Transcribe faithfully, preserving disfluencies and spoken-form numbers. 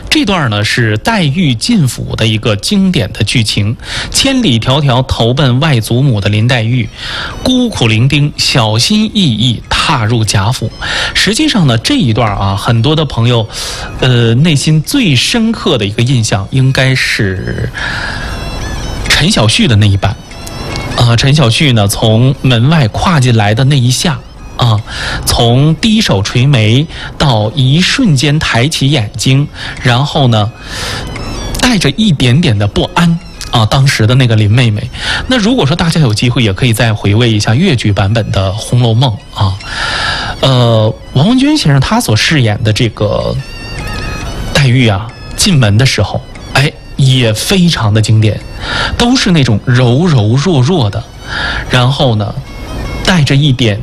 这段呢是黛玉进府的一个经典的剧情，千里迢迢投奔外祖母的林黛玉，孤苦伶仃，小心翼翼踏入贾府。实际上呢，这一段啊，很多的朋友，呃，内心最深刻的一个印象应该是陈小旭的那一版。啊、呃，陈小旭呢，从门外跨进来的那一下。啊，从低手垂眉到一瞬间抬起眼睛，然后呢，带着一点点的不安啊，当时的那个林妹妹。那如果说大家有机会，也可以再回味一下粤剧版本的《红楼梦》啊。呃，王文娟先生他所饰演的这个黛玉啊，进门的时候，哎，也非常的经典，都是那种柔柔弱弱的，然后呢，带着一点